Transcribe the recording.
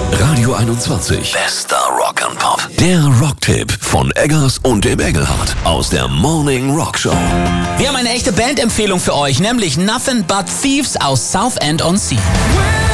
Radio 21. Bester Rock and Pop. Der Rocktipp von Eggers und dem Engelhardt aus der Morning Rock Show. Wir haben eine echte Bandempfehlung für euch, nämlich Nothing But Thieves aus Southend-on-Sea.